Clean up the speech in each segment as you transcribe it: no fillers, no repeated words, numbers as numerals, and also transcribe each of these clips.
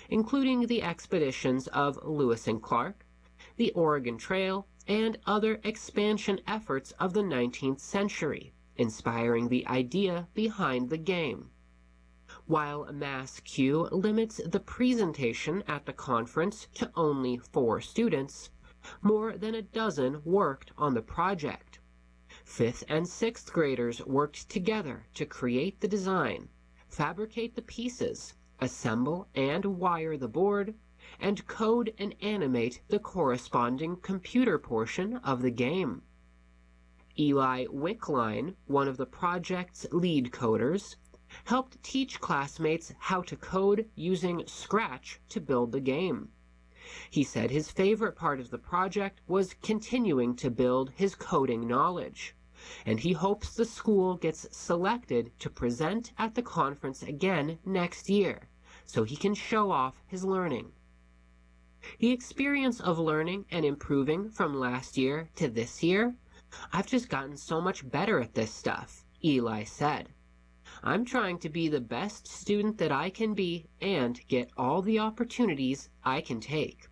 including the expeditions of Lewis and Clark, the Oregon Trail, and other expansion efforts of the 19th century, inspiring the idea behind the game. While MassQ limits the presentation at the conference to only 4 students, more than a dozen worked on the project. 5th and 6th graders worked together to create the design, fabricate the pieces, assemble and wire the board, and code and animate the corresponding computer portion of the game. Eli Wickline, one of the project's lead coders, helped teach classmates how to code using Scratch to build the game. He said his favorite part of the project was continuing to build his coding knowledge, and he hopes the school gets selected to present at the conference again next year, so he can show off his learning. The experience of learning and improving from last year to this year, I've just gotten so much better at this stuff, Eli said. I'm trying to be the best student that I can be and get all the opportunities I can take.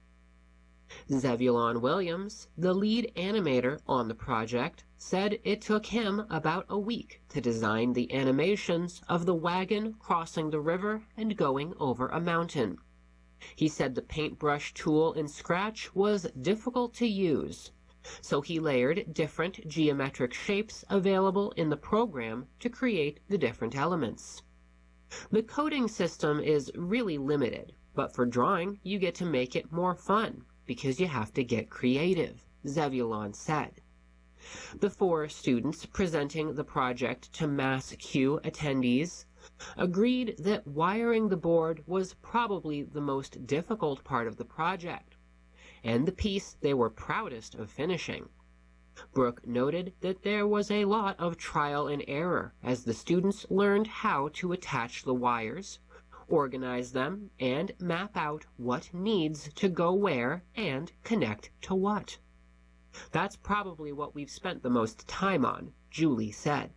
Zebulon Williams, the lead animator on the project, said it took him about a week to design the animations of the wagon crossing the river and going over a mountain. He said the paintbrush tool in Scratch was difficult to use, so he layered different geometric shapes available in the program to create the different elements. The coding system is really limited, but for drawing you get to make it more fun because you have to get creative, Zebulon said. The 4 students presenting the project to MassQ attendees agreed that wiring the board was probably the most difficult part of the project, and the piece they were proudest of finishing. Brooke noted that there was a lot of trial and error as the students learned how to attach the wires, organize them, and map out what needs to go where and connect to what. That's probably what we've spent the most time on, Julie said.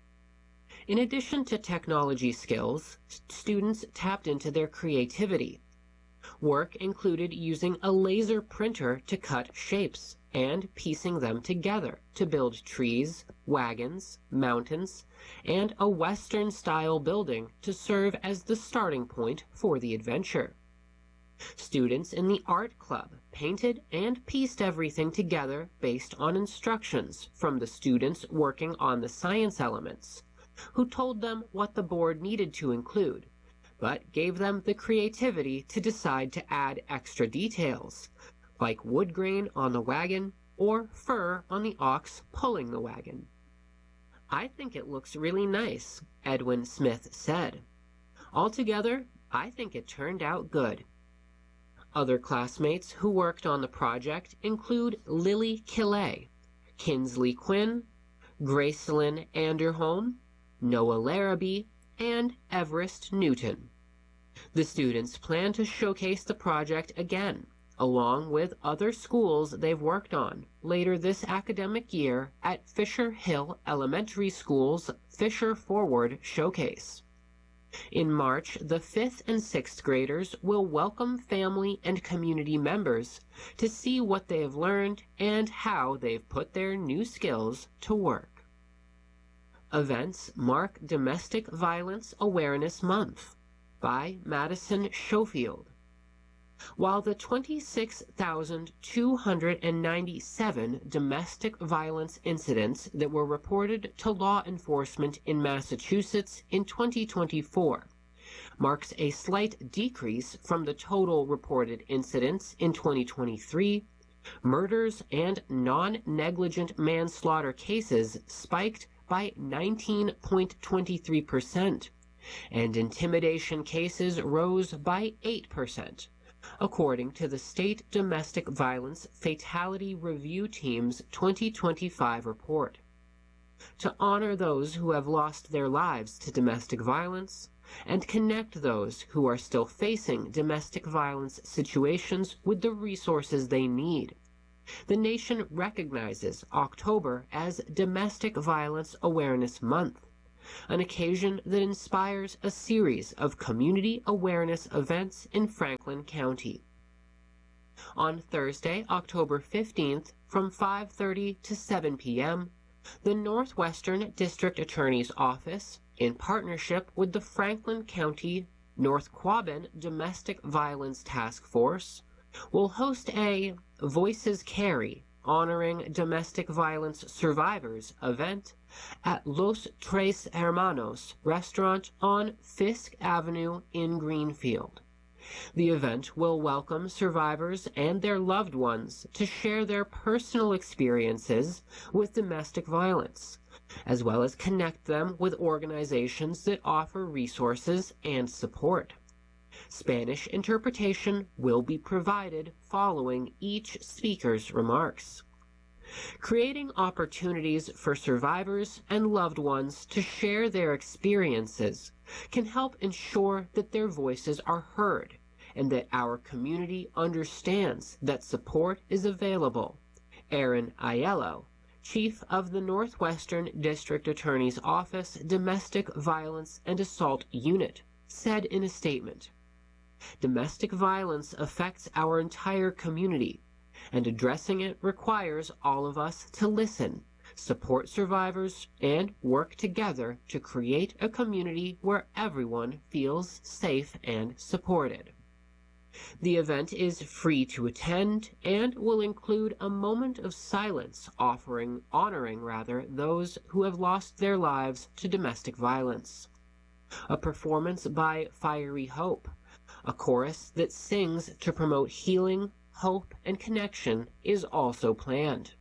In addition to technology skills, students tapped into their creativity. Work included using a laser printer to cut shapes and piecing them together to build trees, wagons, mountains, and a Western-style building to serve as the starting point for the adventure. Students in the art club painted and pieced everything together based on instructions from the students working on the science elements, who told them what the board needed to include, but gave them the creativity to decide to add extra details, like wood grain on the wagon or fur on the ox pulling the wagon. I think it looks really nice, Edwin Smith said. Altogether, I think it turned out good. Other classmates who worked on the project include Lily Killay, Kinsley Quinn, Gracelyn Anderholm, Noah Larrabee, and Everest Newton. The students plan to showcase the project again, along with other schools they've worked on, later this academic year at Fisher Hill Elementary School's Fisher Forward Showcase. In March, the 5th and 6th graders will welcome family and community members to see what they have learned and how they've put their new skills to work. Events mark Domestic Violence Awareness Month by Madison Schofield. While the 26,297 domestic violence incidents that were reported to law enforcement in Massachusetts in 2024 marks a slight decrease from the total reported incidents in 2023, murders and non-negligent manslaughter cases spiked by 19.23%, and intimidation cases rose by 8%. According to the State Domestic Violence Fatality Review Team's 2025 report. To honor those who have lost their lives to domestic violence and connect those who are still facing domestic violence situations with the resources they need, the nation recognizes October as Domestic Violence Awareness Month, an occasion that inspires a series of community awareness events in Franklin County. On Thursday, October 15th, from 5:30 to 7 p.m., the Northwestern District Attorney's Office, in partnership with the Franklin County North Quabbin Domestic Violence Task Force, will host a Voices Carry honoring domestic violence survivors event at Los Tres Hermanos restaurant on Fisk Avenue in Greenfield. The event will welcome survivors and their loved ones to share their personal experiences with domestic violence, as well as connect them with organizations that offer resources and support. Spanish interpretation will be provided following each speaker's remarks. Creating opportunities for survivors and loved ones to share their experiences can help ensure that their voices are heard and that our community understands that support is available. Aaron Aiello, Chief of the Northwestern District Attorney's Office Domestic Violence and Assault Unit, said in a statement, "Domestic violence affects our entire community, and addressing it requires all of us to listen, support survivors, and work together to create a community where everyone feels safe and supported." The event is free to attend and will include a moment of silence honoring those who have lost their lives to domestic violence. A performance by Fiery Hope, a chorus that sings to promote healing, hope, and connection, is also planned.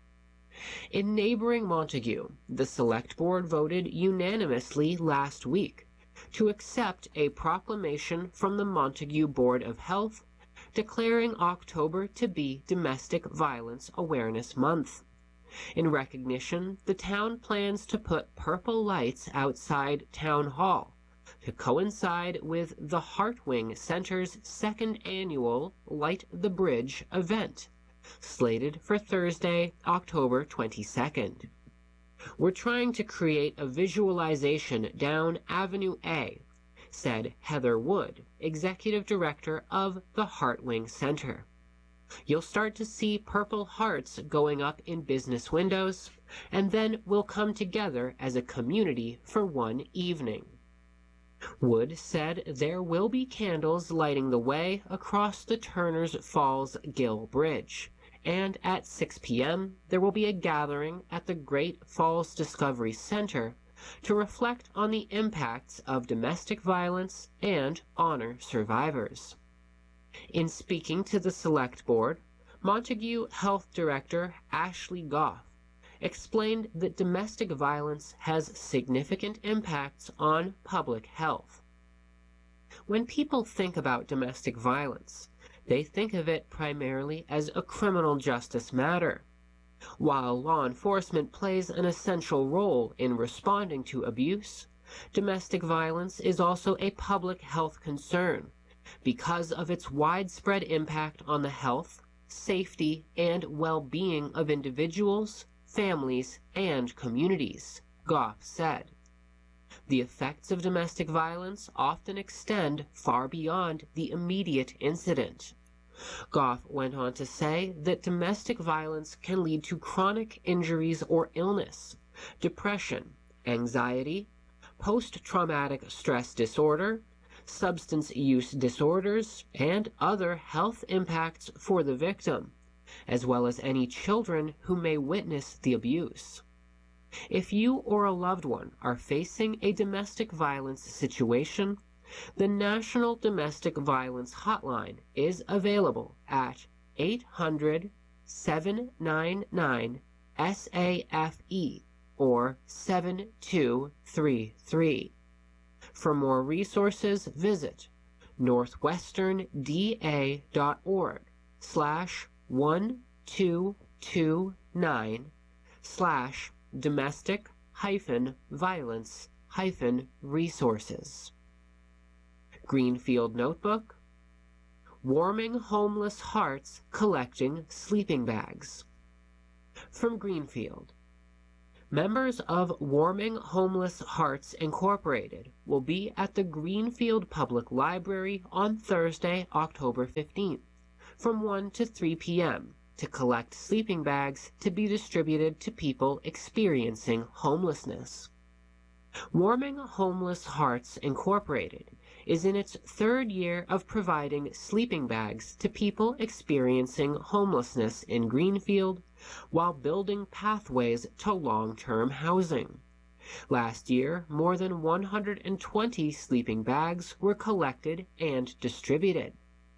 In neighboring Montague, the Select Board voted unanimously last week to accept a proclamation from the Montague Board of Health declaring October to be Domestic Violence Awareness Month. In recognition, the town plans to put purple lights outside Town Hall to coincide with the Heartwing Center's second annual Light the Bridge event, slated for Thursday, October 22nd. "We're trying to create a visualization down Avenue A," said Heather Wood, Executive Director of the Heartwing Center. "You'll start to see purple hearts going up in business windows, and then we'll come together as a community for one evening." Wood said there will be candles lighting the way across the Turner's Falls Gill Bridge, and at 6 p.m. there will be a gathering at the Great Falls Discovery Center to reflect on the impacts of domestic violence and honor survivors. In speaking to the Select Board, Montague Health Director Ashley Goff explained that domestic violence has significant impacts on public health. When people think about domestic violence, they think of it primarily as a criminal justice matter. While law enforcement plays an essential role in responding to abuse, domestic violence is also a public health concern because of its widespread impact on the health, safety, and well-being of individuals, families, and communities, Goff said. The effects of domestic violence often extend far beyond the immediate incident. Goff went on to say that domestic violence can lead to chronic injuries or illness, depression, anxiety, post-traumatic stress disorder, substance use disorders, and other health impacts for the victim, as well as any children who may witness the abuse. If you or a loved one are facing a domestic violence situation, the National Domestic Violence Hotline is available at 800-799-SAFE or 7233. For more resources, visit northwesternda.org/1229/domestic-violence-resources. Greenfield Notebook, Warming Homeless Hearts Collecting Sleeping Bags. From Greenfield, Members of Warming Homeless Hearts Incorporated will be at the Greenfield Public Library on Thursday, October 15th, from 1 to 3 p.m. to collect sleeping bags to be distributed to people experiencing homelessness. Warming Homeless Hearts Incorporated is in its third year of providing sleeping bags to people experiencing homelessness in Greenfield while building pathways to long-term housing. Last year, more than 120 sleeping bags were collected and distributed.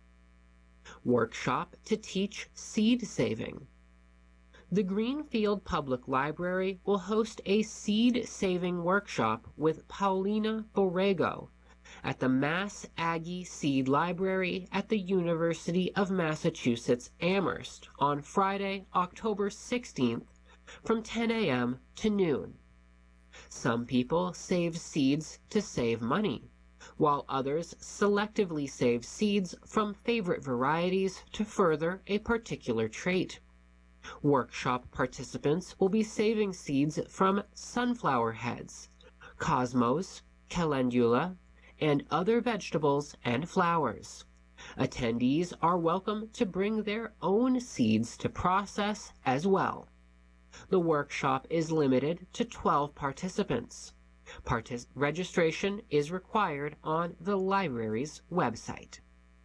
Workshop to teach seed saving. The Greenfield Public Library will host a seed-saving workshop with Paulina Borrego at the Mass Aggie Seed Library at the University of Massachusetts Amherst on Friday, October 16th from 10 a.m. to noon. Some people save seeds to save money, while others selectively save seeds from favorite varieties to further a particular trait. Workshop participants will be saving seeds from sunflower heads, cosmos, calendula, and other vegetables and flowers. Attendees are welcome to bring their own seeds to process as well. The workshop is limited to 12 participants. Registration is required on the library's website.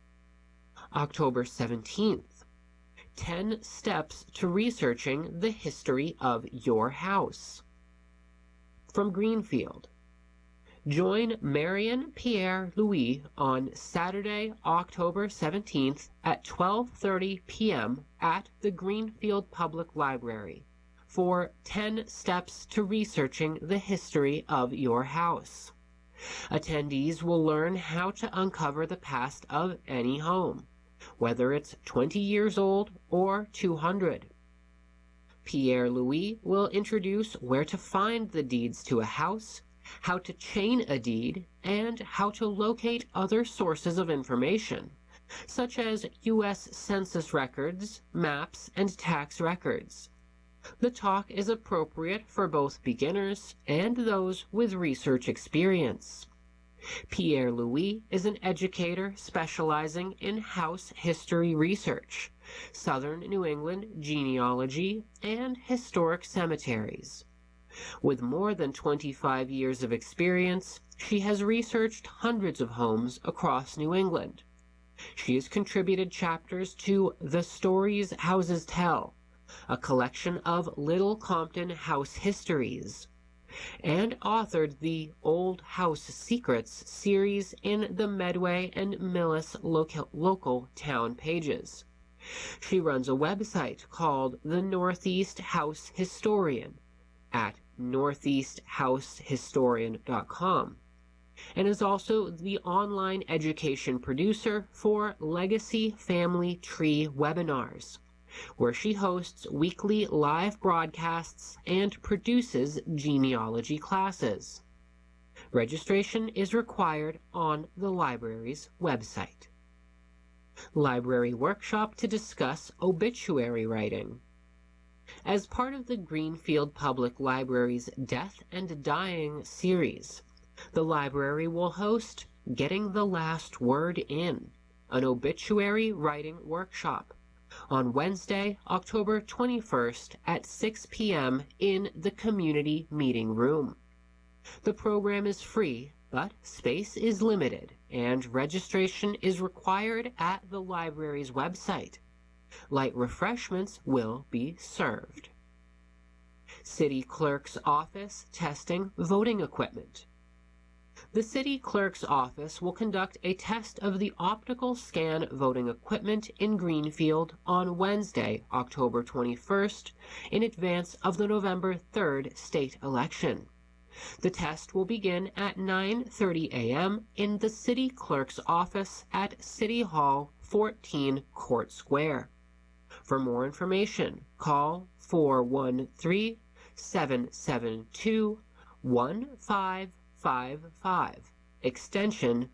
October 17th. 10 Steps to Researching the History of Your House. From Greenfield. Join Marion Pierre-Louis on Saturday, October 17th at 12:30 p.m. at the Greenfield Public Library for 10 Steps to Researching the History of Your House. Attendees will learn how to uncover the past of any home, whether it's 20 years old or 200. Pierre-Louis will introduce where to find the deeds to a house, how to chain a deed, and how to locate other sources of information, such as U.S. Census records, maps, and tax records. The talk is appropriate for both beginners and those with research experience. Pierre-Louis is an educator specializing in house history research, Southern New England genealogy, and historic cemeteries. With more than 25 years of experience, she has researched hundreds of homes across New England. She has contributed chapters to The Stories Houses Tell, a collection of Little Compton house histories, and authored the Old House Secrets series in the Medway and Millis local town pages. She runs a website called The Northeast House Historian at northeasthousehistorian.com, and is also the online education producer for Legacy Family Tree webinars, where she hosts weekly live broadcasts and produces genealogy classes. Registration is required on the library's website. Library workshop to discuss obituary writing. As part of the Greenfield Public Library's Death and Dying series, the library will host Getting the Last Word In, an obituary writing workshop, on Wednesday, October 21st at 6 p.m. in the Community Meeting Room. The program is free, but space is limited, and registration is required at the library's website. Light refreshments will be served. City Clerk's Office testing voting equipment. The City Clerk's Office will conduct a test of the optical scan voting equipment in Greenfield on Wednesday, October 21st, in advance of the November 3rd state election. The test will begin at 9:30 a.m. in the City Clerk's Office at City Hall, 14 Court Square. For more information, call 413-772-1555, extension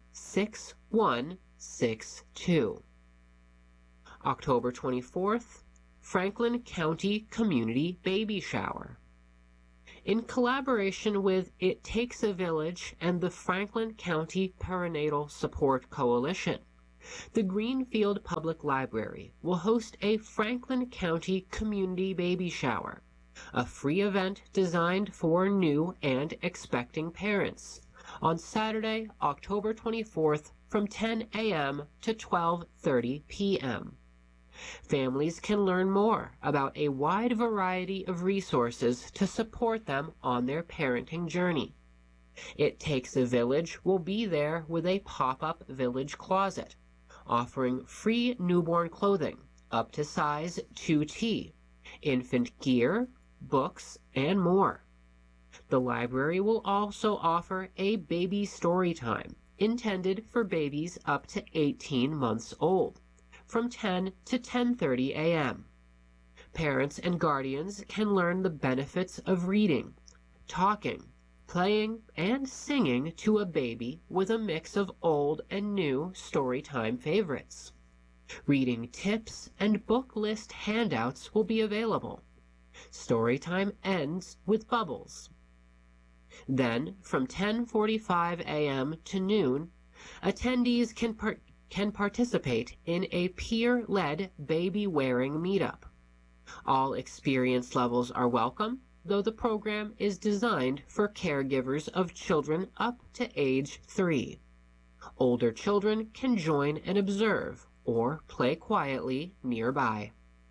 6162. October 24th, Franklin County Community Baby Shower. In collaboration with It Takes a Village and the Franklin County Perinatal Support Coalition, the Greenfield Public Library will host a Franklin County Community Baby Shower, a free event designed for new and expecting parents, on Saturday, October 24th from 10 a.m. to 12:30 p.m. Families can learn more about a wide variety of resources to support them on their parenting journey. It Takes a Village will be there with a pop-up village closet, offering free newborn clothing up to size 2T, infant gear, books, and more. The library will also offer a baby story time intended for babies up to 18 months old, from 10 to 10:30 a.m. Parents and guardians can learn the benefits of reading, talking, playing, and singing to a baby with a mix of old and new storytime favorites. Reading tips and book list handouts will be available. Storytime ends with bubbles. Then, from 10:45 a.m. to noon, attendees can participate in a peer-led baby-wearing meetup. All experience levels are welcome, though the program is designed for caregivers of children up to age 3. Older children can join and observe or play quietly nearby.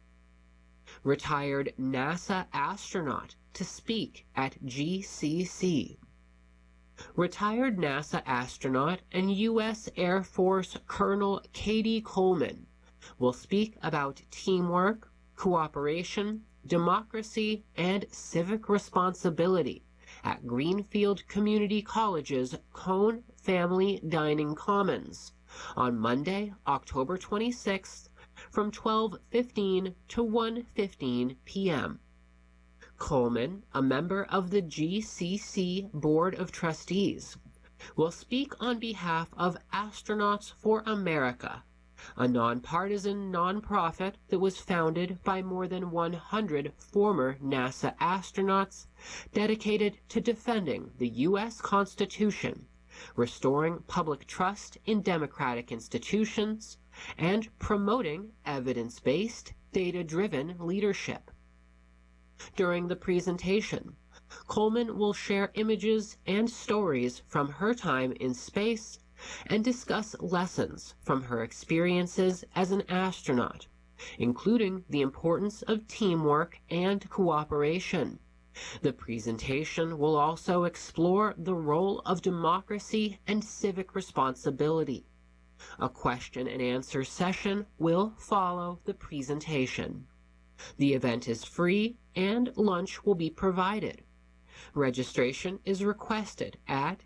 Retired NASA astronaut to speak at GCC. Retired NASA astronaut and U.S. Air Force Colonel Katie Coleman will speak about teamwork, cooperation, democracy, and civic responsibility at Greenfield Community College's Cone Family Dining Commons on Monday, October 26th from 12:15 to 1:15 p.m. Coleman, a member of the GCC Board of Trustees, will speak on behalf of Astronauts for America, a nonpartisan nonprofit that was founded by more than 100 former NASA astronauts dedicated to defending the U.S. Constitution, restoring public trust in democratic institutions, and promoting evidence-based, data-driven leadership. During the presentation, Coleman will share images and stories from her time in space and discuss lessons from her experiences as an astronaut, including the importance of teamwork and cooperation. The presentation will also explore the role of democracy and civic responsibility. A question and answer session will follow the presentation. The event is free and lunch will be provided. Registration is requested at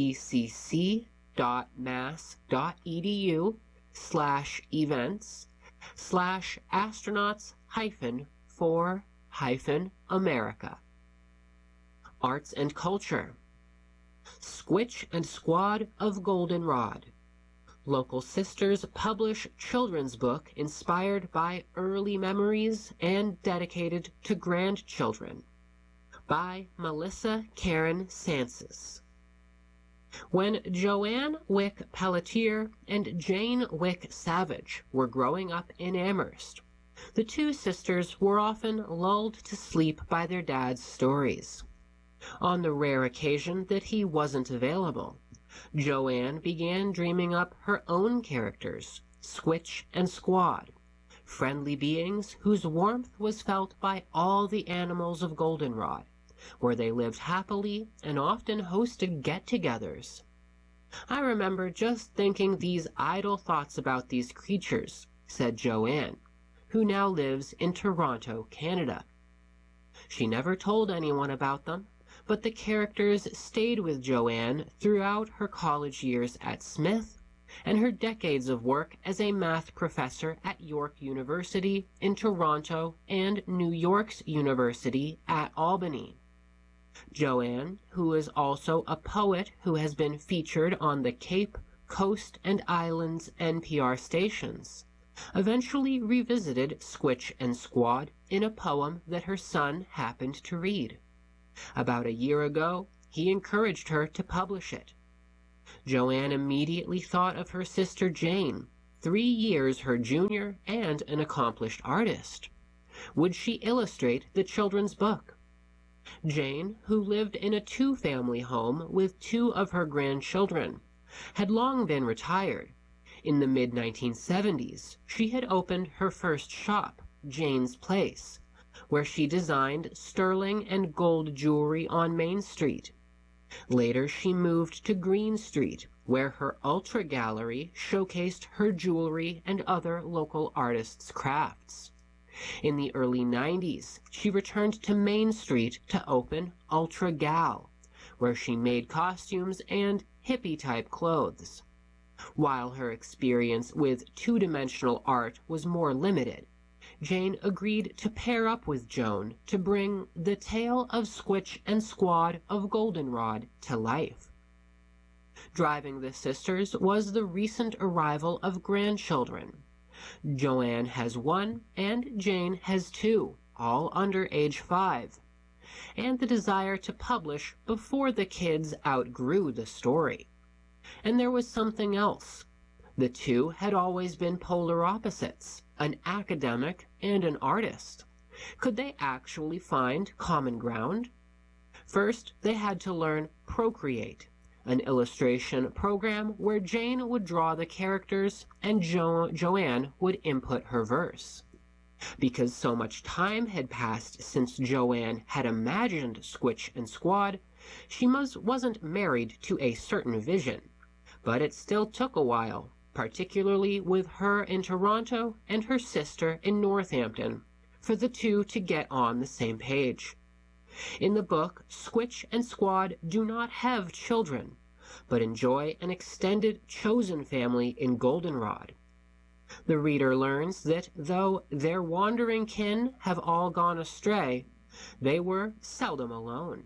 gcc.mass.edu/events/astronauts-for-America. Arts and Culture. Squitch and Squad of Goldenrod. Local sisters publish children's book inspired by early memories and dedicated to grandchildren. By Melissa Karen Sansis. When Joanne Wick Pelletier and Jane Wick Savage were growing up in Amherst, the two sisters were often lulled to sleep by their dad's stories. On the rare occasion that he wasn't available, Joanne began dreaming up her own characters, Squitch and Squad, friendly beings whose warmth was felt by all the animals of Goldenrod, where they lived happily and often hosted get-togethers. I remember just thinking these idle thoughts about these creatures, said Joanne, who now lives in Toronto, Canada. She never told anyone about them, but the characters stayed with Joanne throughout her college years at Smith and her decades of work as a math professor at York University in Toronto and New York's University at Albany. Joanne, who is also a poet who has been featured on the Cape, Coast, and Islands NPR stations, eventually revisited Squitch and Squad in a poem that her son happened to read. About a year ago, he encouraged her to publish it. Joanne immediately thought of her sister Jane, 3 years her junior and an accomplished artist. Would she illustrate the children's book? Jane, who lived in a two-family home with 2 of her grandchildren, had long been retired. In the mid-1970s, she had opened her first shop, Jane's Place, where she designed sterling and gold jewelry on Main Street. Later, she moved to Green Street, where her Ultra Gallery showcased her jewelry and other local artists' crafts. In the early 90s, she returned to Main Street to open Ultra Gal, where she made costumes and hippie-type clothes. While her experience with two-dimensional art was more limited, Jane agreed to pair up with Joan to bring The Tale of Squitch and Squad of Goldenrod to life. Driving the sisters was the recent arrival of grandchildren. Joanne has 1 and Jane has 2, all under age 5, and the desire to publish before the kids outgrew the story. And there was something else. The 2 had always been polar opposites, an academic and an artist. Could they actually find common ground? First, they had to learn Procreate, an illustration program where Jane would draw the characters and Joanne would input her verse. Because so much time had passed since Joanne had imagined Squitch and Squad, she wasn't married to a certain vision. But it still took a while, particularly with her in Toronto and her sister in Northampton, for the 2 to get on the same page. In the book, Squitch and Squad do not have children, but enjoy an extended chosen family in Goldenrod. The reader learns that though their wandering kin have all gone astray, they were seldom alone.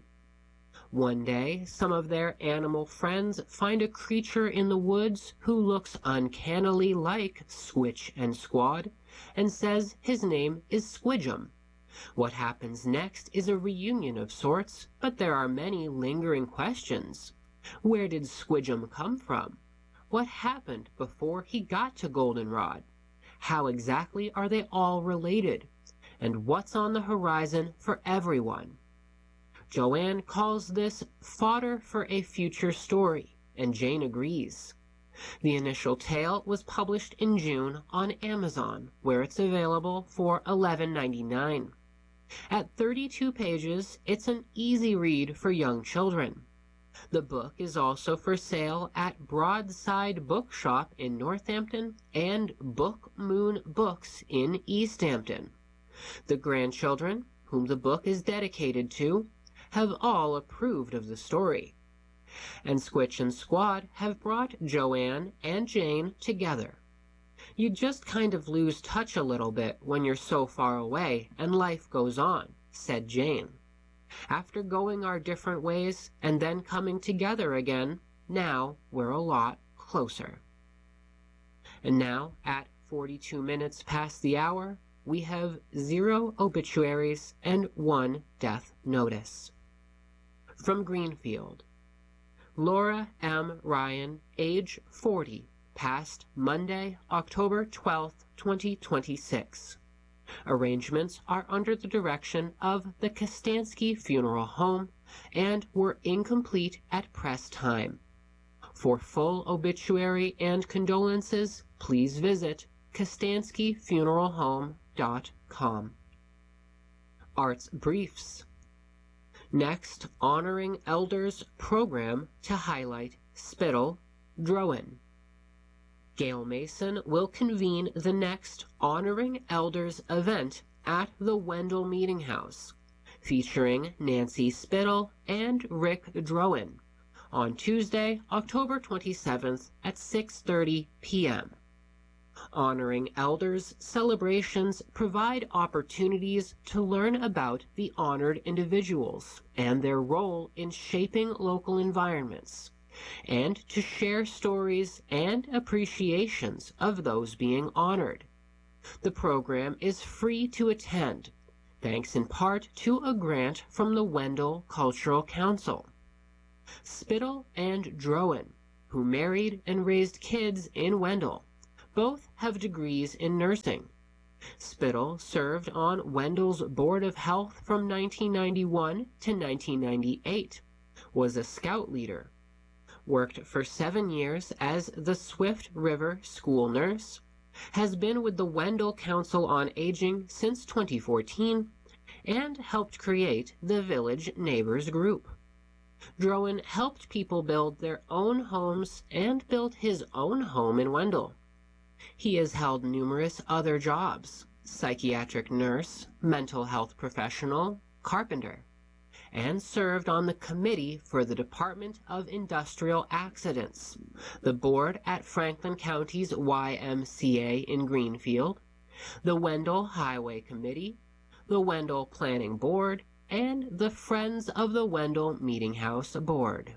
One day, some of their animal friends find a creature in the woods who looks uncannily like Squitch and Squad and says his name is Squidgum. What happens next is a reunion of sorts, but there are many lingering questions. Where did Squidgum come from? What happened before he got to Goldenrod? How exactly are they all related? And what's on the horizon for everyone? Joanne calls this fodder for a future story, and Jane agrees. The initial tale was published in June on Amazon, where it's available for $11.99. At 32 pages, it's an easy read for young children. The book is also for sale at Broadside Bookshop in Northampton and Book Moon Books in Easthampton. The grandchildren, whom the book is dedicated to, have all approved of the story. And Squitch and Squad have brought Joanne and Jane together. You just kind of lose touch a little bit when you're so far away and life goes on, said Jane. After going our different ways and then coming together again, now we're a lot closer. And now, at 42 minutes past the hour, we have 0 obituaries and 1 death notice. From Greenfield, Laura M. Ryan, age 40, passed Monday, October 12, 2026. Arrangements are under the direction of the Kostansky Funeral Home and were incomplete at press time. For full obituary and condolences, please visit kostanskyfuneralhome.com. Arts Briefs. Next, Honoring Elders program to highlight Spittle, Drowan. Gail Mason will convene the next Honoring Elders event at the Wendell Meeting House, featuring Nancy Spittle and Rick Drowan, on Tuesday, October 27th at 6:30 p.m. Honoring Elders celebrations provide opportunities to learn about the honored individuals and their role in shaping local environments, and to share stories and appreciations of those being honored. The program is free to attend. thanks in part to a grant from the Wendell Cultural Council. Spittle and Drowan, who married and raised kids in Wendell, both have degrees in nursing. Spittle served on Wendell's Board of Health from 1991 to 1998, was a scout leader, worked for 7 years as the Swift River school nurse, has been with the Wendell Council on Aging since 2014, and helped create the Village Neighbors Group. Drowan helped people build their own homes and built his own home in Wendell. He has held numerous other jobs: psychiatric nurse, mental health professional, carpenter, and served on the committee for the Department of Industrial Accidents, the board at Franklin County's YMCA in Greenfield, the Wendell Highway Committee, the Wendell Planning Board, and the Friends of the Wendell Meeting House Board.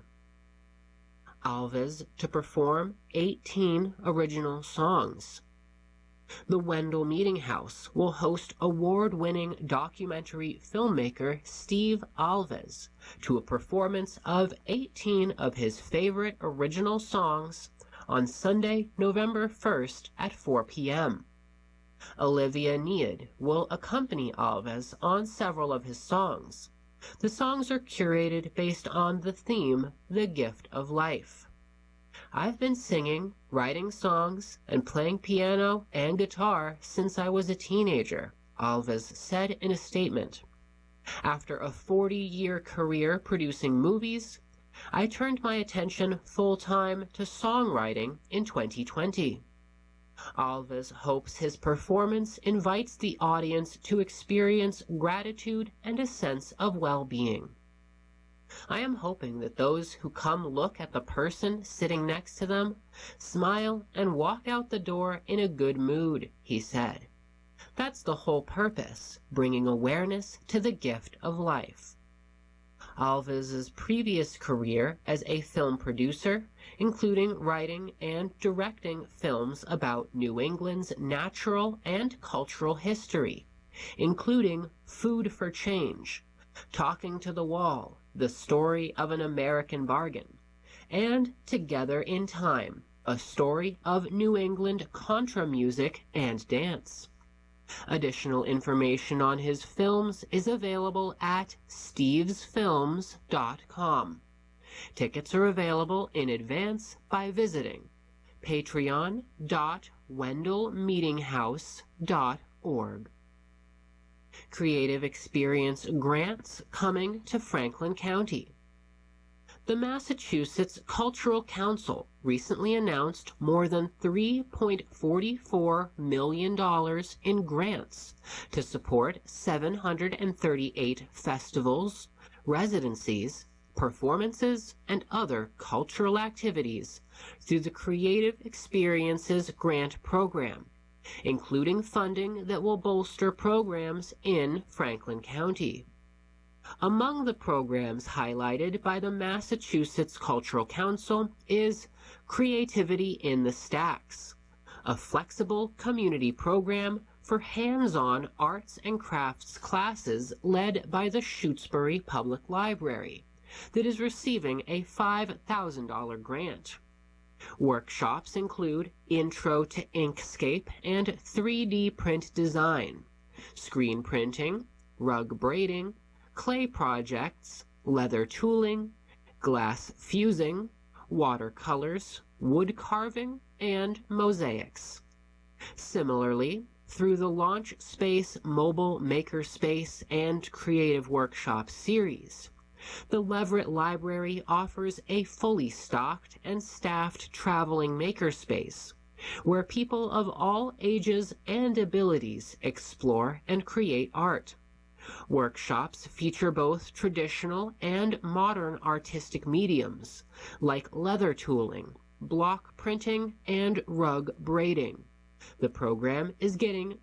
Alves to perform 18 original songs. The Wendell Meeting House will host award-winning documentary filmmaker Steve Alves to a performance of 18 of his favorite original songs on Sunday, November 1st at 4 p.m. Olivia Need will accompany Alves on several of his songs. The songs are curated based on the theme, The Gift of Life. I've been singing, writing songs, and playing piano and guitar since I was a teenager, Alves said in a statement. After a 40-year career producing movies, I turned my attention full-time to songwriting in 2020. Alves hopes his performance invites the audience to experience gratitude and a sense of well-being. I am hoping that those who come look at the person sitting next to them, smile, and walk out the door in a good mood, he said. That's the whole purpose, bringing awareness to the gift of life. Alves's previous career as a film producer, including writing and directing films about New England's natural and cultural history, including Food for Change, Talking to the Wall, The Story of an American Bargain, and Together in Time, a story of New England contra music and dance. Additional information on his films is available at stevesfilms.com. Tickets are available in advance by visiting patreon.wendellmeetinghouse.org. Creative Experience grants coming to Franklin County. The Massachusetts Cultural Council recently announced more than $3.44 million in grants to support 738 festivals, residencies, performances, and other cultural activities through the Creative Experiences Grant Program, including funding that will bolster programs in Franklin County. Among the programs highlighted by the Massachusetts Cultural Council is Creativity in the Stacks, a flexible community program for hands-on arts and crafts classes led by the Shutesbury Public Library that is receiving a $5,000 grant. Workshops include Intro to Inkscape and 3D print design, screen printing, rug braiding, clay projects, leather tooling, glass fusing, watercolors, wood carving, and mosaics. Similarly, through the Launch Space Mobile Makerspace and Creative Workshop series, the Leverett Library offers a fully stocked and staffed traveling makerspace where people of all ages and abilities explore and create art. Workshops feature both traditional and modern artistic mediums like leather tooling, block printing, and rug braiding. The program is getting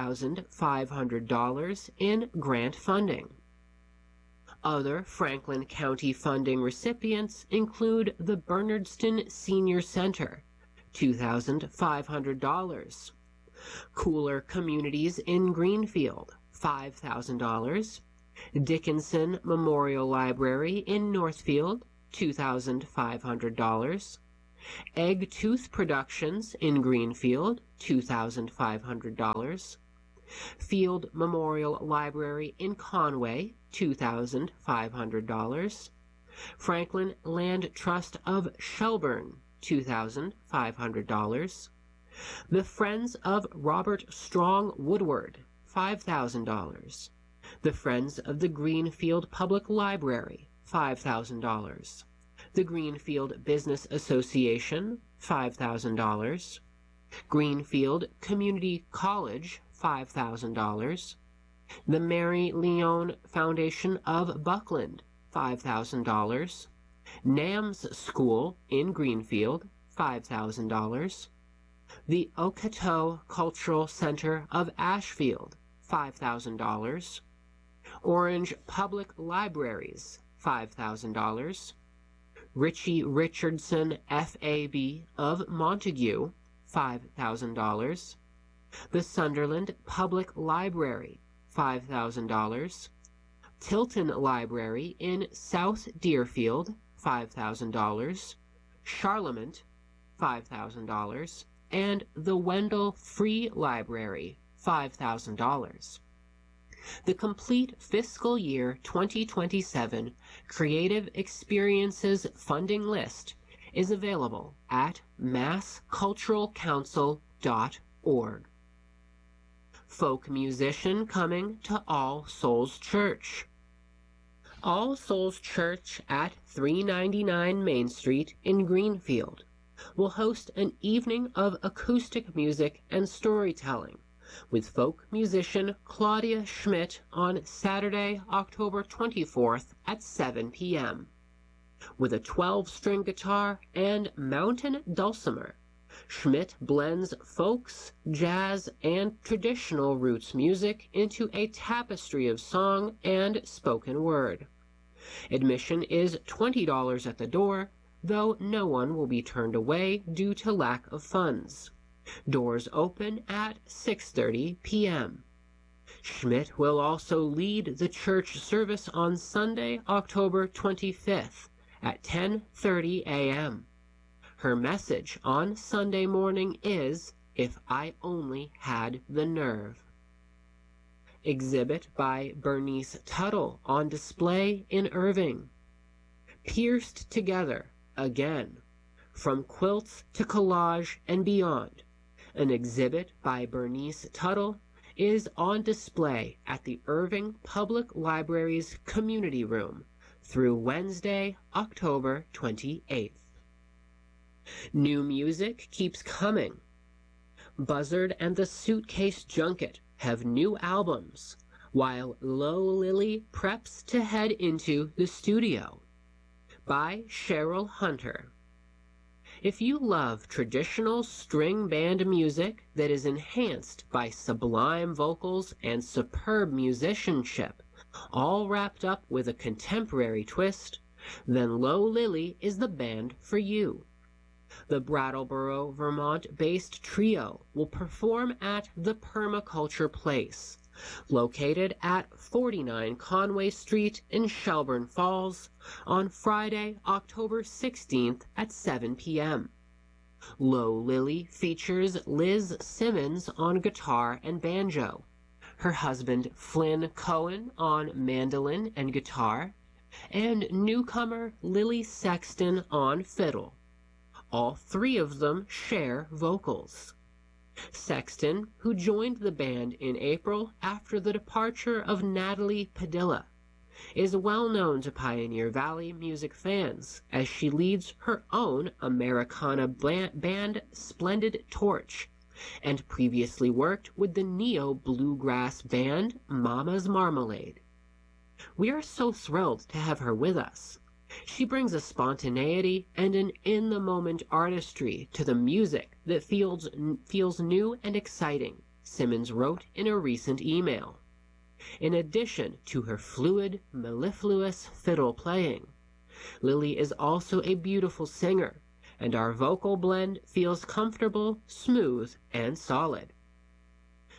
$2,500 in grant funding. Other Franklin County funding recipients include the Bernardston Senior Center, $2,500, Cooler Communities in Greenfield, $5,000. Dickinson Memorial Library in Northfield, $2,500. Egg Tooth Productions in Greenfield, $2,500. Field Memorial Library in Conway, $2,500. Franklin Land Trust of Shelburne, $2,500. The Friends of Robert Strong Woodward, $5,000. The Friends of the Greenfield Public Library, $5,000. The Greenfield Business Association, $5,000. Greenfield Community College, $5,000. The Mary Leon Foundation of Buckland, $5,000. NAMS School in Greenfield, $5,000. The Okoto Cultural Center of Ashfield, $5,000. Orange Public Libraries, $5,000. Richie Richardson FAB of Montague, $5,000. The Sunderland Public Library, $5,000. Tilton Library in South Deerfield, $5,000. Charlemont, $5,000. And the Wendell Free Library, $5,000. The complete fiscal year 2027 Creative Experiences funding list is available at massculturalcouncil.org. Folk musician coming to All Souls Church. All Souls Church at 399 Main Street in Greenfield will host an evening of acoustic music and storytelling with folk musician Claudia Schmidt on Saturday, October 24th at 7 p.m. With a 12-string guitar and mountain dulcimer, Schmidt blends folks, jazz, and traditional roots music into a tapestry of song and spoken word. Admission is $20 at the door, though no one will be turned away due to lack of funds. Doors open at 6:30 p.m. Schmidt will also lead the church service on Sunday, October 25th at 10:30 a.m. Her message on Sunday morning is, "If I Only Had the Nerve." Exhibit by Bernice Tuttle on display in Irving. Pierced Together, Again, From Quilts to Collage and Beyond. An exhibit by Bernice Tuttle is on display at the Irving Public Library's Community Room through Wednesday, October 28th. New music keeps coming. Buzzard and the Suitcase Junket have new albums, while Low Lily preps to head into the studio. By Cheryl Hunter. If you love traditional string band music that is enhanced by sublime vocals and superb musicianship, all wrapped up with a contemporary twist, then Low Lily is the band for you. The Brattleboro, Vermont-based trio will perform at the Permaculture Place, located at 49 Conway Street in Shelburne Falls, on Friday, October 16th at 7 p.m. Low Lily features Liz Simmons on guitar and banjo, her husband Flynn Cohen on mandolin and guitar, and newcomer Lily Sexton on fiddle. All three of them share vocals. Sexton, who joined the band in April after the departure of Natalie Padilla, is well known to Pioneer Valley music fans as she leads her own Americana band Splendid Torch and previously worked with the neo-bluegrass band Mama's Marmalade. We are so thrilled to have her with us. She brings a spontaneity and an in-the-moment artistry to the music that feels new and exciting, Simmons wrote in a recent email. In addition to her fluid, mellifluous fiddle playing, Lily is also a beautiful singer, and our vocal blend feels comfortable, smooth, and solid.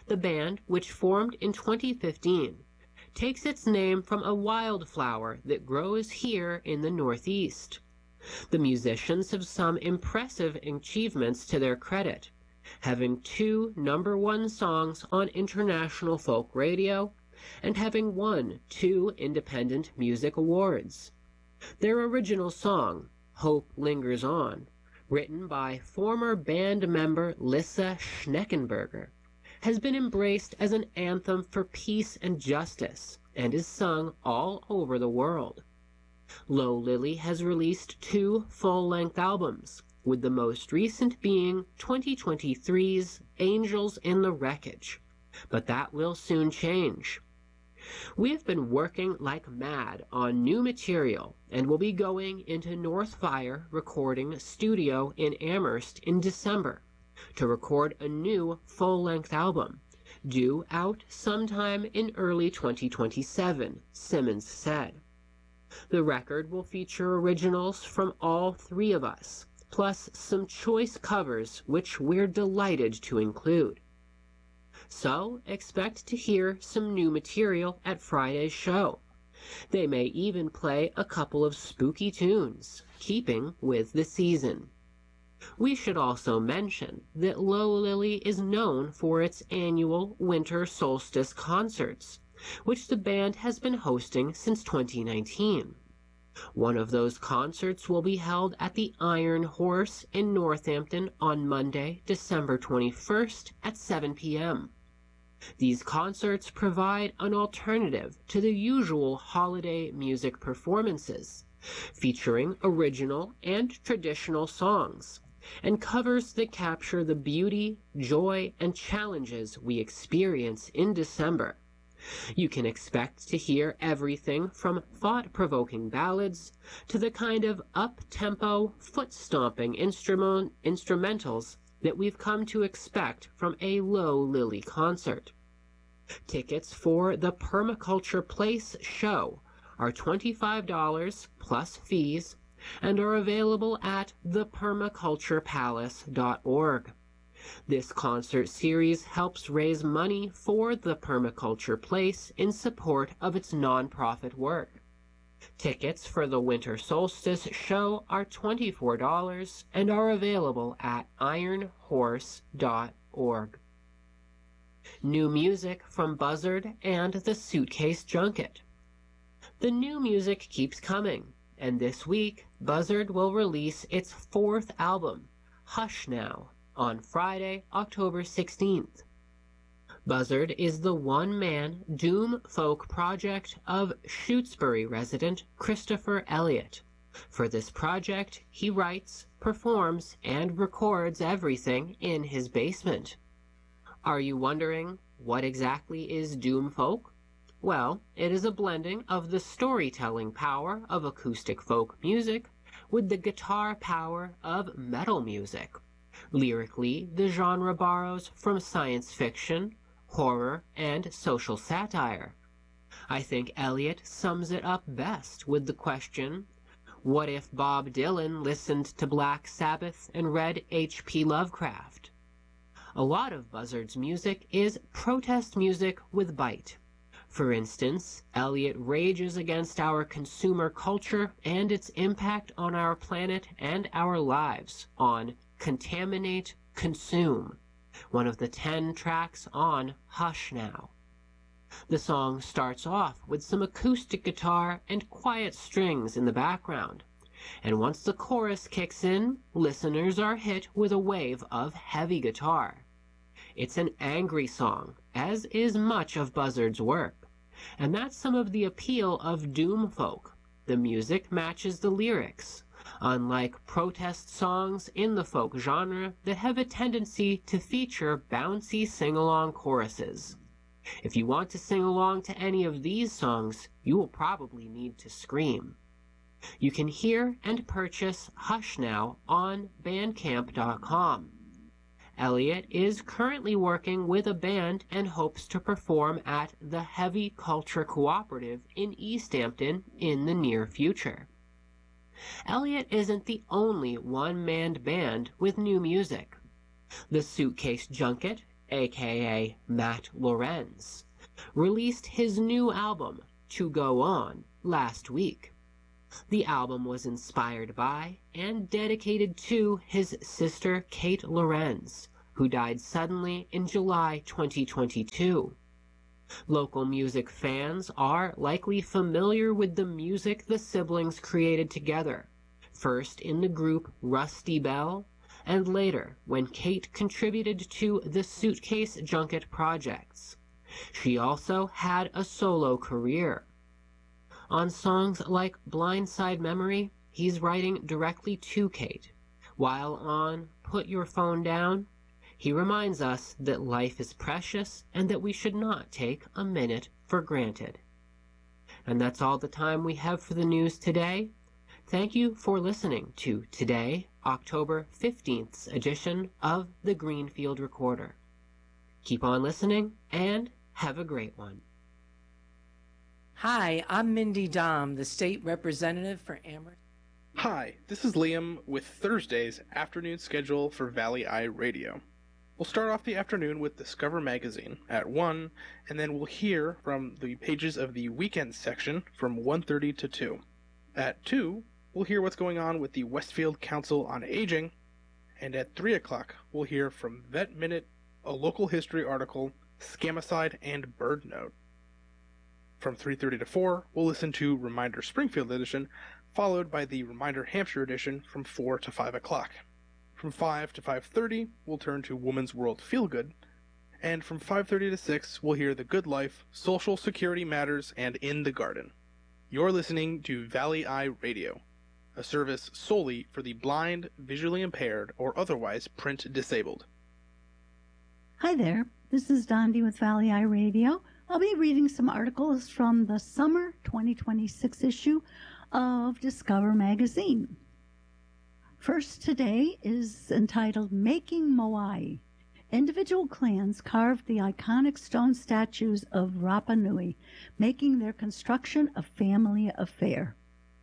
The band, which formed in 2015, takes its name from a wildflower that grows here in the Northeast. The musicians have some impressive achievements to their credit, having 2 #1 songs on international folk radio and having won 2 Independent Music Awards. Their original song, Hope Lingers On, written by former band member Lissa Schneckenberger, has been embraced as an anthem for peace and justice and is sung all over the world. Low Lily has released 2 full-length albums, with the most recent being 2023's Angels in the Wreckage, but that will soon change. We have been working like mad on new material and will be going into Northfire Recording Studio in Amherst in December to record a new full-length album, due out sometime in early 2027, Simmons said. The record will feature originals from all 3 of us, plus some choice covers which we're delighted to include. So expect to hear some new material at Friday's show. They may even play a couple of spooky tunes, keeping with the season. We should also mention that Low Lily is known for its annual winter solstice concerts, which the band has been hosting since 2019. One of those concerts will be held at the Iron Horse in Northampton on Monday, December 21st at 7 p.m. These concerts provide an alternative to the usual holiday music performances, featuring original and traditional songs, and covers that capture the beauty, joy, and challenges we experience in December. You can expect to hear everything from thought-provoking ballads to the kind of up-tempo, foot-stomping instrumentals that we've come to expect from a Low Lily concert. Tickets for the Permaculture Place show are $25 plus fees and are available at thepermaculturepalace.org. This concert series helps raise money for the Permaculture Place in support of its nonprofit work. Tickets for the Winter Solstice show are $24 and are available at ironhorse.org. New music from Buzzard and the Suitcase Junket. The new music keeps coming, and this week Buzzard will release its 4th album, Hush Now, on Friday, October 16th. Buzzard is the one-man doom folk project of Shutesbury resident Christopher Elliott. For this project, he writes, performs, and records everything in his basement. Are you wondering, what exactly is doom folk? Well, it is a blending of the storytelling power of acoustic folk music with the guitar power of metal music. Lyrically, the genre borrows from science fiction, horror, and social satire. I think Elliott sums it up best with the question, what if Bob Dylan listened to Black Sabbath and read H.P. Lovecraft? A lot of Buzzard's music is protest music with bite. For instance, Elliott rages against our consumer culture and its impact on our planet and our lives on Contaminate, Consume, one of the 10 tracks on Hush Now. The song starts off with some acoustic guitar and quiet strings in the background, and once the chorus kicks in, listeners are hit with a wave of heavy guitar. It's an angry song, as is much of Buzzard's work, and that's some of the appeal of doom folk. The music matches the lyrics, unlike protest songs in the folk genre that have a tendency to feature bouncy sing-along choruses. If you want to sing along to any of these songs, you will probably need to scream. You can hear and purchase Hush Now on Bandcamp.com. Elliott is currently working with a band and hopes to perform at the Heavy Culture Cooperative in Easthampton in the near future. Elliott isn't the only one-man band with new music. The Suitcase Junket aka Matt Lorenz, released his new album, To Go On, last week. The album was inspired by and dedicated to his sister Kate Lorenz, who died suddenly in July 2022. Local music fans are likely familiar with the music the siblings created together, first in the group Rusty Bell, and later when Kate contributed to the Suitcase Junket projects. She also had a solo career. On songs like Blindside Memory, he's writing directly to Kate, while on Put Your Phone Down, he reminds us that life is precious and that we should not take a minute for granted. And that's all the time we have for the news today. Thank you for listening to today, October 15th's edition of the Greenfield Recorder. Keep on listening and have a great one. Hi, I'm Mindy Dom, the state representative for Amherst. Hi, this is Liam with Thursday's afternoon schedule for Valley Eye Radio. We'll start off the afternoon with Discover Magazine at 1, and then we'll hear from the pages of the weekend section from 1:30 to 2. At 2, we'll hear what's going on with the Westfield Council on Aging, and at 3 o'clock, we'll hear from Vet Minute, a local history article, Scamicide, and Bird Note. From 3:30 to 4, we'll listen to Reminder Springfield edition, followed by the Reminder Hampshire edition from 4 to 5 o'clock. From 5 to 5:30, we'll turn to Woman's World Feel Good, and from 5:30 to 6, we'll hear The Good Life, Social Security Matters, and In the Garden. You're listening to Valley Eye Radio, a service solely for the blind, visually impaired, or otherwise print disabled. Hi there, this is Dondi with Valley Eye Radio. I'll be reading some articles from the summer 2026 issue of Discover Magazine. First today is entitled Making Moai. Individual clans carved the iconic stone statues of Rapa Nui, making their construction a family affair.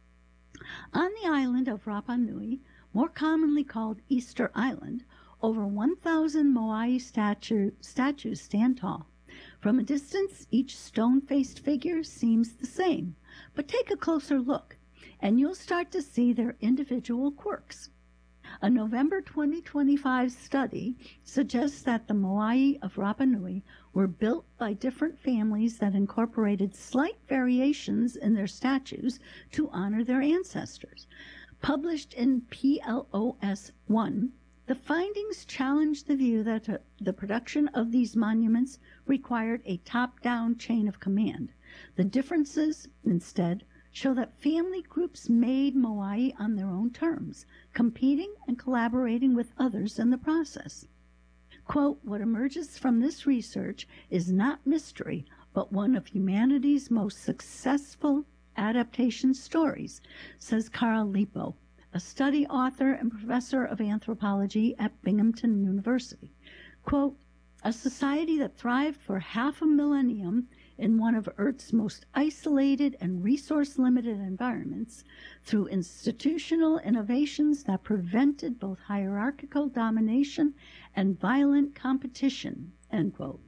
On the island of Rapa Nui, more commonly called Easter Island, over 1,000 Moai statues stand tall. From a distance, each stone-faced figure seems the same, but take a closer look, and you'll start to see their individual quirks. A November 2025 study suggests that the Moai of Rapa Nui were built by different families that incorporated slight variations in their statues to honor their ancestors. Published in PLOS 1, the findings challenge the view that the production of these monuments required a top-down chain of command. The differences, instead, show that family groups made Moai on their own terms, competing and collaborating with others in the process. Quote, what emerges from this research is not mystery, but one of humanity's most successful adaptation stories, says Carl Lipo, a study author and professor of anthropology at Binghamton University. Quote, a society that thrived for half a millennium in one of Earth's most isolated and resource-limited environments through institutional innovations that prevented both hierarchical domination and violent competition, end quote.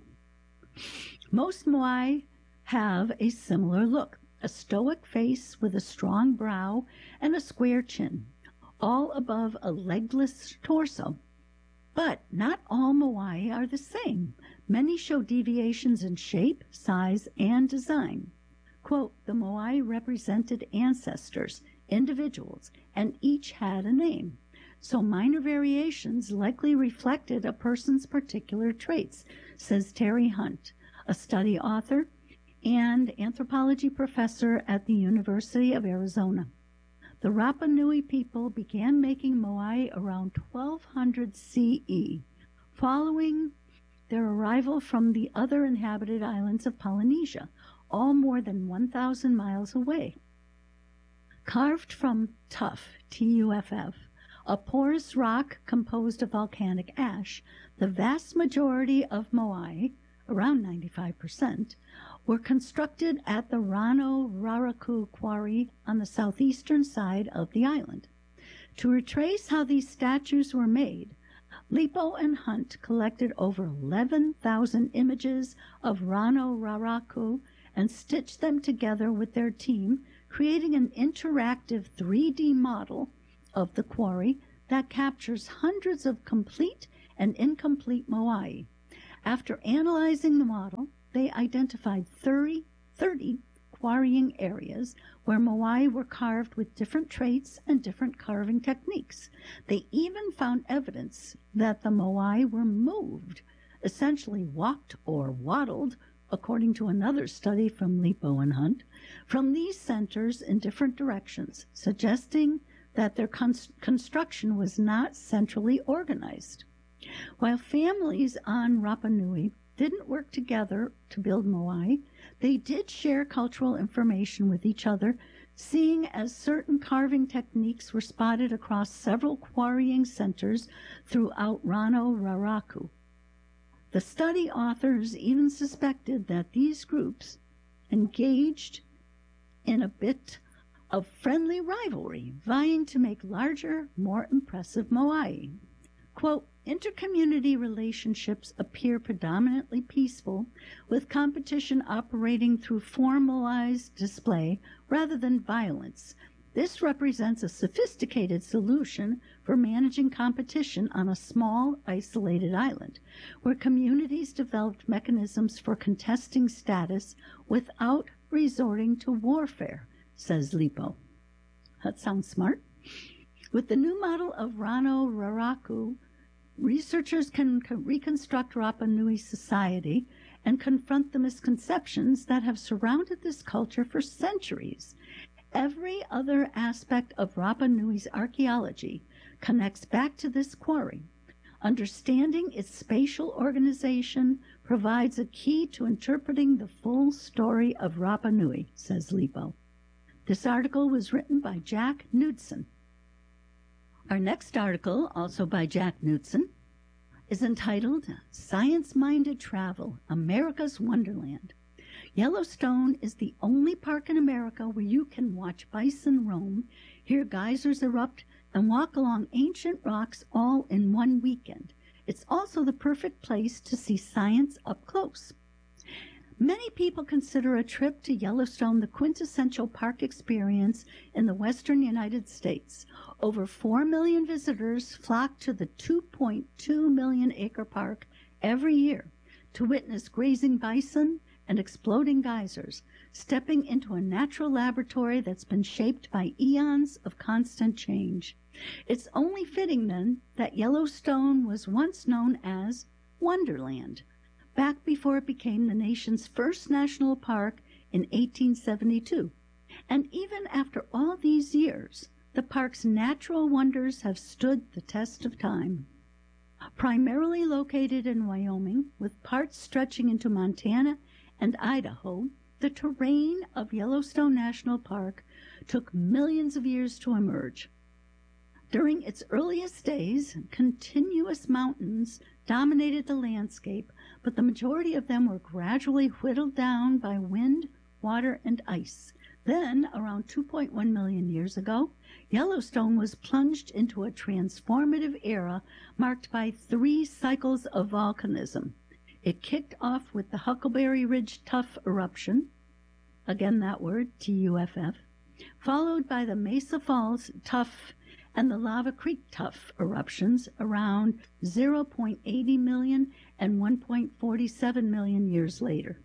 Most Moai have a similar look, a stoic face with a strong brow and a square chin, all above a legless torso. But not all Moai are the same. Many show deviations in shape, size, and design. Quote, the Moai represented ancestors, individuals, and each had a name. So minor variations likely reflected a person's particular traits, says Terry Hunt, a study author and anthropology professor at the University of Arizona. The Rapa Nui people began making Moai around 1200 CE, following their arrival from the other inhabited islands of Polynesia, all more than 1,000 miles away. Carved from tuff, Tuff, a porous rock composed of volcanic ash, the vast majority of Moai, around 95%, were constructed at the Rano Raraku quarry on the southeastern side of the island. To retrace how these statues were made, Lipo and Hunt collected over 11,000 images of Rano Raraku and stitched them together with their team, creating an interactive 3D model of the quarry that captures hundreds of complete and incomplete moai. After analyzing the model, they identified 30 quarrying areas where moai were carved with different traits and different carving techniques. They even found evidence that the moai were moved, essentially walked or waddled, according to another study from Lipo and Hunt, from these centers in different directions, suggesting that their construction was not centrally organized. While families on Rapa Nui didn't work together to build moai, they did share cultural information with each other, seeing as certain carving techniques were spotted across several quarrying centers throughout Rano Raraku. The study authors even suspected that these groups engaged in a bit of friendly rivalry, vying to make larger, more impressive moai. Quote, intercommunity relationships appear predominantly peaceful, with competition operating through formalized display rather than violence. This represents a sophisticated solution for managing competition on a small, isolated island, where communities developed mechanisms for contesting status without resorting to warfare, says Lipo. That sounds smart. With the new model of Rano Raraku, researchers can reconstruct Rapa Nui society and confront the misconceptions that have surrounded this culture for centuries. Every other aspect of Rapa Nui's archaeology connects back to this quarry. Understanding its spatial organization provides a key to interpreting the full story of Rapa Nui, says Lipo. This article was written by Jack Knudsen. Our next article, also by Jack Knudsen, is entitled Science-Minded Travel, America's Wonderland. Yellowstone is the only park in America where you can watch bison roam, hear geysers erupt, and walk along ancient rocks all in one weekend. It's also the perfect place to see science up close. Many people consider a trip to Yellowstone the quintessential park experience in the western United States. Over 4 million visitors flock to the 2.2 million acre park every year to witness grazing bison and exploding geysers, stepping into a natural laboratory that's been shaped by eons of constant change. It's only fitting, then, that Yellowstone was once known as Wonderland, back before it became the nation's first national park in 1872. And even after all these years, the park's natural wonders have stood the test of time. Primarily located in Wyoming, with parts stretching into Montana and Idaho, the terrain of Yellowstone National Park took millions of years to emerge. During its earliest days, continuous mountains dominated the landscape, but the majority of them were gradually whittled down by wind, water, and ice. Then, around 2.1 million years ago, Yellowstone was plunged into a transformative era marked by 3 cycles of volcanism. It kicked off with the Huckleberry Ridge Tuff eruption, again that word, T-U-F-F, followed by the Mesa Falls Tuff and the Lava Creek Tuff eruptions around 0.80 million and 1.47 million years later.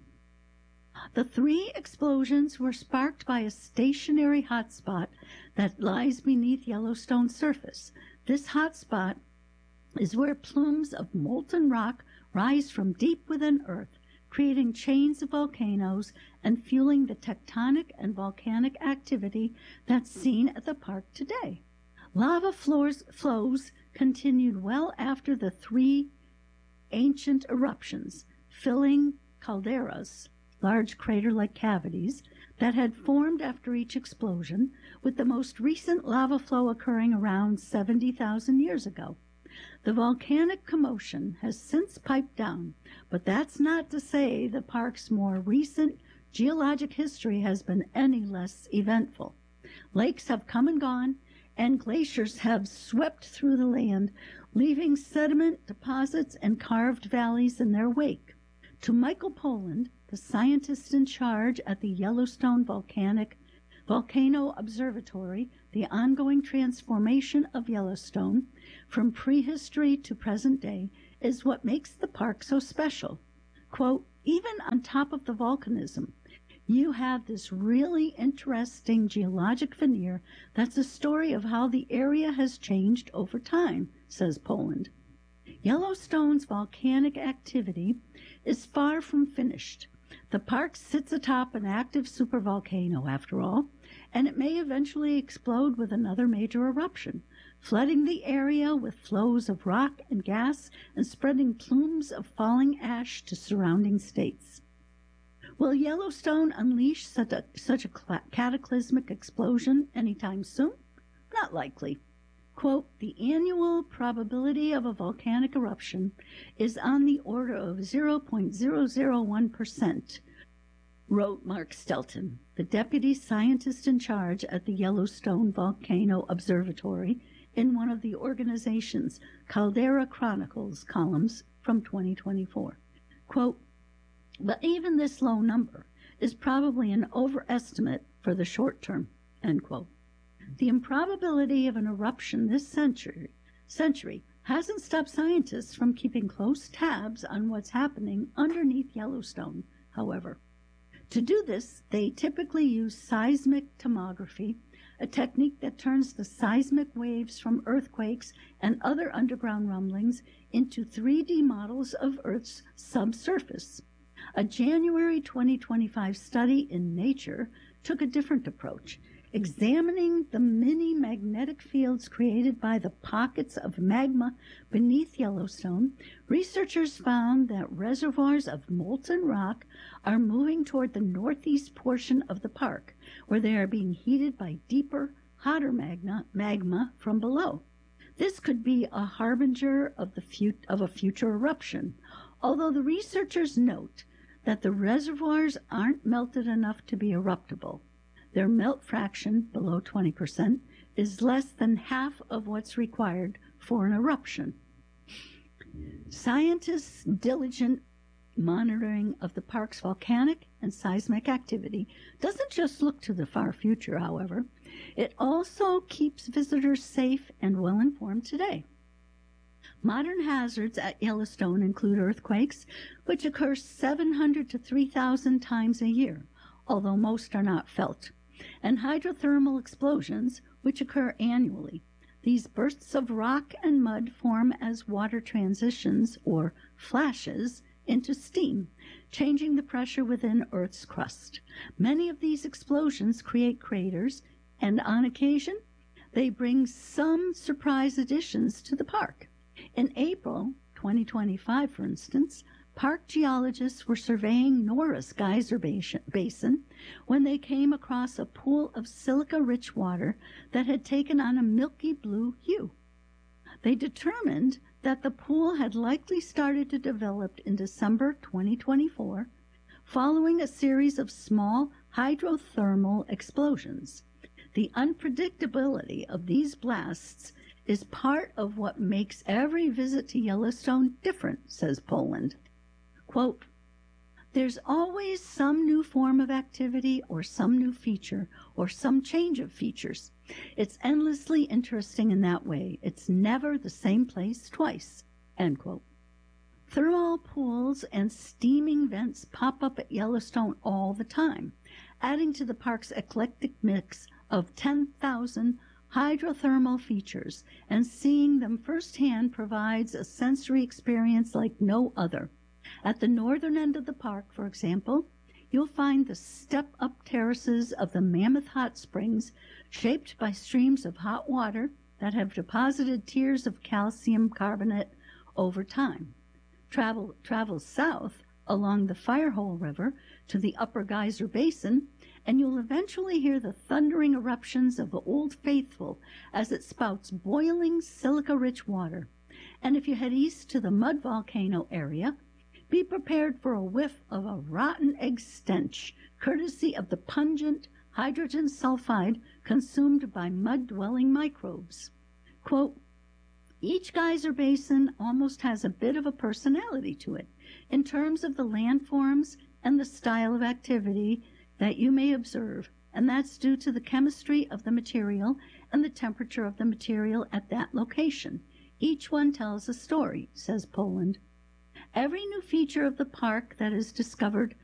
The 3 explosions were sparked by a stationary hotspot that lies beneath Yellowstone's surface. This hotspot is where plumes of molten rock rise from deep within Earth, creating chains of volcanoes and fueling the tectonic and volcanic activity that's seen at the park today. Lava flows continued well after the 3 ancient eruptions, filling calderas, large crater-like cavities, that had formed after each explosion, with the most recent lava flow occurring around 70,000 years ago. The volcanic commotion has since piped down, but that's not to say the park's more recent geologic history has been any less eventful. Lakes have come and gone, and glaciers have swept through the land, leaving sediment deposits and carved valleys in their wake. To Michael Poland, the scientist in charge at the Yellowstone Volcano Observatory, the ongoing transformation of Yellowstone from prehistory to present day is what makes the park so special. Quote, even on top of the volcanism, you have this really interesting geologic veneer that's a story of how the area has changed over time, says Poland. Yellowstone's volcanic activity is far from finished. The park sits atop an active supervolcano, after all, and it may eventually explode with another major eruption, flooding the area with flows of rock and gas and spreading plumes of falling ash to surrounding states. Will Yellowstone unleash such a cataclysmic explosion anytime soon? Not likely. Quote, the annual probability of a volcanic eruption is on the order of 0.001%, wrote Mark Stelton, the deputy scientist in charge at the Yellowstone Volcano Observatory, in one of the organization's Caldera Chronicles columns from 2024. Quote, but even this low number is probably an overestimate for the short term, end quote. The improbability of an eruption this century hasn't stopped scientists from keeping close tabs on what's happening underneath Yellowstone, however. To do this, they typically use seismic tomography, a technique that turns the seismic waves from earthquakes and other underground rumblings into 3D models of Earth's subsurface. A January 2025 study in Nature took a different approach, examining the mini magnetic fields created by the pockets of magma beneath Yellowstone. Researchers found that reservoirs of molten rock are moving toward the northeast portion of the park, where they are being heated by deeper, hotter magma from below. This could be a harbinger of a future eruption, although the researchers note that the reservoirs aren't melted enough to be eruptible. Their melt fraction, below 20%, is less than half of what's required for an eruption. Scientists' diligent monitoring of the park's volcanic and seismic activity doesn't just look to the far future, however. It also keeps visitors safe and well-informed today. Modern hazards at Yellowstone include earthquakes, which occur 700 to 3,000 times a year, although most are not felt, and hydrothermal explosions, which occur annually. These bursts of rock and mud form as water transitions, or flashes, into steam, changing the pressure within Earth's crust. Many of these explosions create craters, and on occasion, they bring some surprise additions to the park. In April 2025, for instance, park geologists were surveying Nora's geyser basin when they came across a pool of silica-rich water that had taken on a milky blue hue. They determined that the pool had likely started to develop in December 2024, following a series of small hydrothermal explosions. The unpredictability of these blasts is part of what makes every visit to Yellowstone different, says Poland. Quote, there's always some new form of activity or some new feature or some change of features. It's endlessly interesting in that way. It's never the same place twice, end quote. Thermal pools and steaming vents pop up at Yellowstone all the time, adding to the park's eclectic mix of 10,000 hydrothermal features, and seeing them firsthand provides a sensory experience like no other. At the northern end of the park, for example, you'll find the step-up terraces of the Mammoth Hot Springs, shaped by streams of hot water that have deposited tiers of calcium carbonate over time. Travel south along the Firehole River to the Upper Geyser Basin, and you'll eventually hear the thundering eruptions of the Old Faithful as it spouts boiling silica-rich water. And if you head east to the Mud Volcano area, be prepared for a whiff of a rotten egg stench, courtesy of the pungent hydrogen sulfide consumed by mud-dwelling microbes. Quote, Each geyser basin almost has a bit of a personality to it in terms of the landforms and the style of activity that you may observe, and that's due to the chemistry of the material and the temperature of the material at that location. Each one tells a story, says Poland. Every new feature of the park that is discovered